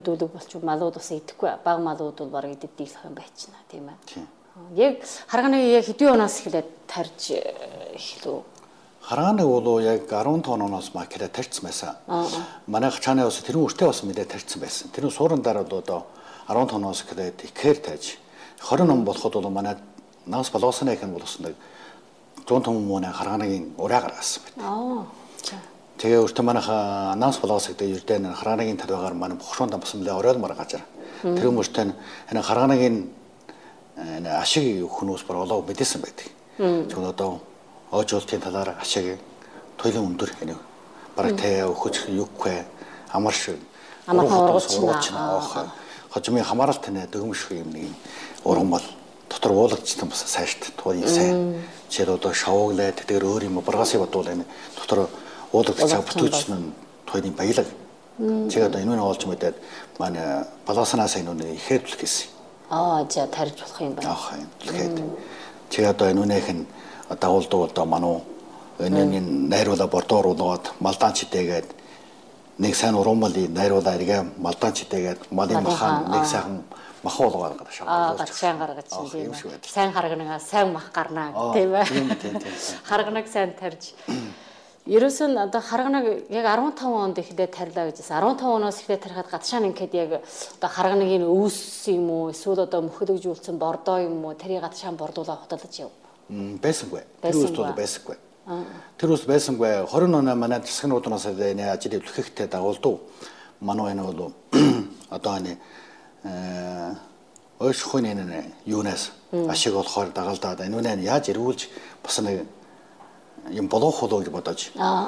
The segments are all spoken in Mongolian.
дүүлэг болчих малууд бас идэхгүй баг малууд бол бараг идэх юм байчна тийм ээ. Яг харганыг яг хэдэн оноос эхлээд тарж эхлэв? Харганыг бол яг 15 оноос макера тарьсан байсан. Манайх чааны бас тэрэн үртэй бас мэдээ тарьсан байсан. Тэрэн суурин дараа бол одоо 15 оноос эхлээд ихээр тааж 20 он болоход бол манай нас болгосны их нь болсон. Зүүн том мууны харганыг ураа гаргасан байна. Тэгээ өөртөө манайх нас болгосыг дээр юрдэн харганагийн талбайгаар манай бохшуунд босмлээ оройлмор гажаар. Тэр хүмүүстээ энэ харганагийн ашиг хүмүүс бүр олоо мэдээсэн байдаг. Тэгвэл одоо оожуултын талаар ашиг туйлын өндөр энэ бараг таяа өгч юггүй амарш ургуучна хожимын хамааралт нэ дөгмөшх юм нэг ургамал дотор уулагдсан бас сайшт туйлын сайн жишээ одоо шавууглаад тэр өөр юм бургасыг бодвол энэ дотор уулагдчих бүтүүч нь туйлын баялаг чиг одоо энэ нь олж мэдээд манай балааснаас энэ үнэ ихэвлэх гэсэн. За тарж болох юм байна. Тэгэхээр чиг одоо энэ үнэх нь дагуулдаг одоо мануу энэ найруула бордооруулаад малдаанч идэгээд нэг сайн ургамлын найруула эргээ малдаанч идэгээд малын махан нэг сайхан махан болгоод гадаг сайн гаргаж чинь тийм. Сайн харганаа сайн мах гарнаа тийм ээ. Харганаг сайн тарж ерөөсөө одоо харганаг яг 15 онд эхлээд тарилаа гэжсэн. 15 оноос эхлээд тарихад гадшаан ингээд яг одоо харганагийн өвс юм уу эсвэл одоо мөхөлөгжүүлсэн бордоо юм уу тэрийг гадшаан бордуулаа худалдаж яв. Байсангүй. Тэр үст бол байсангүй. Тэр үст байсангүй. 20 оноо манай засагнуудаас энэ ажил эвлэхэхтэй дагуулдаг. Манай энэ бол одоо энэ ойшхойн энэ юунаас ашиг болохоор дагалдаад энэ үнэ яаж эргүүлж бас нэг юм болох хөлөө гэж бодож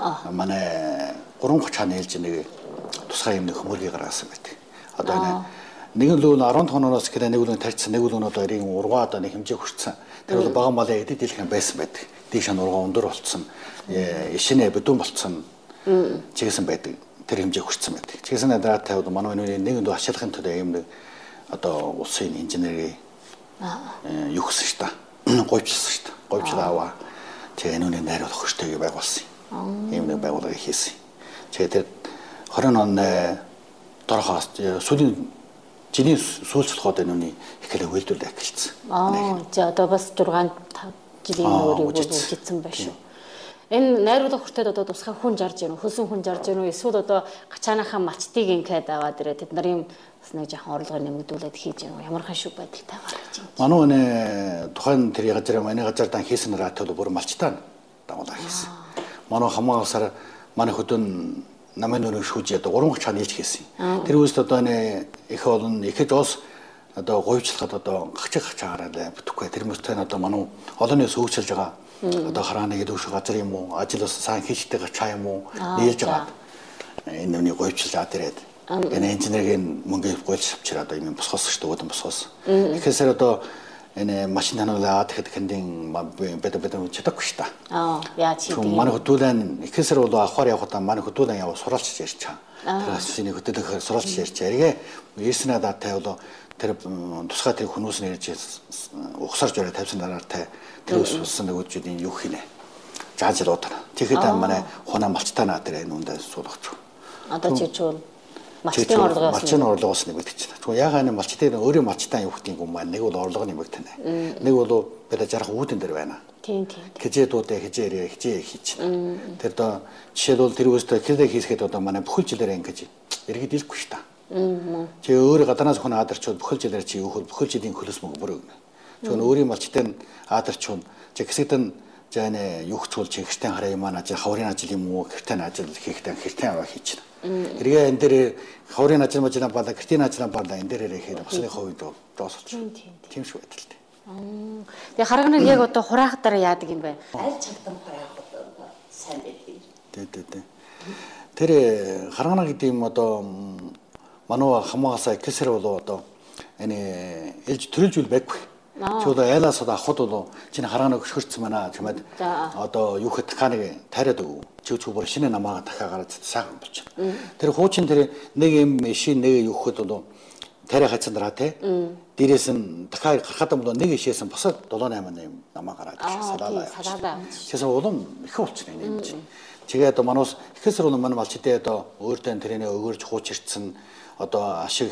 манай 3 цаана ээлж нэг тусгай юм нэг хөмөргийг гаргасан байдаг. Одоо нэг л 15 оноос гэхээр нэг л тарьцсан нэг л одоо эрийн ургаа одоо нэг хэмжээ хүрсэн. Тэр бол бага малын эдэд дийлхэн байсан байдаг. Дийш нь ургаа өндөр болцсон. Ишинэ бүдүүн болцсон. Чигсэн байдаг. Тэр хэмжээ хүрсэн байдаг. Чигсэн дараатай бол манай нэг л ашиглахын төлөө юм нэг одоо улсын инженерийн юу гэсэн шүү дээ. Говьчилсан шүү дээ. Говьчлаа аваа. Тэгээ энэ үнэ найруулах хөштэйг байгуулсан. Ийм нэг байгууллага хийсэн. Тэгээ тэр 20 он дорхоос сүүлийн жилийн сүүлчлэход энэ үний ихлэ үйлдвэрлэл эхэлсэн. За одоо бас 6 жилийн өөрийг үлдсэн байна шүү. Энэ найруулах хөштэйд одоо тусгай хүн жарж гэнэ, хөлсөн хүн жарж гэнэ эсвэл одоо гачааныхаа малчтыг ингээд аваад ирээ тэд нарын бас нэг жоохон орлогоо нэмэгдүүлээд хийж гэнэ. Ямар хэн шиг байдалтай байгаа гэж юм. Манай өнөө тухайн тэр газар манай газардан хийсэн раатай бол бүр малчтаа дагуулаа хийсэн. Манай хамаагасаар манай хөдөн намын өрөө шүүж одоо 3 цаана хийж хийсэн. Тэр үст одоо энэ их олон ихэд ус одоо говьчлахад одоо гагчаагаараа бүтэхгүй. Тэр мөстэй одоо манай олонний сүүгчилж байгаа одоо харааны дүүш газар юм уу ажил бас сайн хийжтэй гачаа юм уу нээлж байгаа. Энэ үний говьчлаад ирээд энэ инженерийн мөнгө гуйлж авчираа одоо юм босгоос шүү дээ босгоос. Ихээсээр одоо энэ машин танулаа тэгэхэд хэндийн бэдэ чадахгүй шүү дээ. Яа чи тийм. Манай хөдөлгөөн ихээсээр бол авахар явахад манай хөдөлгөөн яваа суралцж ярьж чаа. Тэр шиний хөдөлгөөн суралцж ярьж эргээ ирсэн надаатай бол тэр тусгай тэр хүмүүс нэрж ухсарж өрөө тавьсан дараатай тэр уссан нөгөөдийн юу хийнэ. Жаажлууд. Тэгэхэд манай хунаа малчтаа наа тэр энэ үндэ суулгач. Одоо чи чуул малчтын орлогоос нэмэгдэж байна. Тэгвэл яагаад энэ малчтын өөрийн малчтаа юу гэдэг юм маань нэг бол орлого нэмэгдэнэ. Нэг бол бэлэ жарах үүдэн дээр байна. Тийм. Хижээдүүдээ хижээрээ хийж байна. Тэр одоо жишээлбэл тэр үстэй хэлээ хийсгээд одоо манай бүхэл жилээр ингэж эргээд дийлэхгүй шүү дээ. Чи өөрөө гадаанаас хүн аадарчвал бүхэл жилээр чи өөхөл бүхэл жилийн хөлөс мөнгө бүрэгнэ. Тэгвэл өөрийн малчтын аадарчвал чи хэсэгтэн жааны юу хчул чи гэртэн хараа юм ажил хаврын ажил юм уу гэртэн ажил хийхдээ гэртэн аваа хийж байна. Эргээ энэ дээр хаврын ажил мажлаа баалаа гэртийн ажлаа баалаа энэ дээрээ хийх басны хувьд доосолч. Тийм шүү байдалтай. Тэгээ харганыг яг одоо хураахтаар яадаг юм бэ? Аль чадсан хураах сайн байдаг. Тэ. Тэр харгана гэдэг юм одоо мануу хамаасаа кэсэр болоо одоо энэ элж төрөлжүүл байхгүй. Чи одоо айлаас одоо авахд бол чиний харгана хөшгөрцөн манай чамд одоо юу хэд даханыг тариад өг. Чи бүр шинэ намаага дахиагаар сайхан болчихно. Тэр хуучин тэр нэг юм шин нэг юу хэд бол тариа хацсан дараа те. Дээрээс нь дахиад гарахад бол нэг ишээс нь босоод 788 намаа гараад салаалаа. Тэсээ улам их болчихно юм чинь. Тэгээ одоо манус ихээсэр бол манай малчдээ одоо өөртөө тэрний өгөрж хуучирцсан одоо ашиг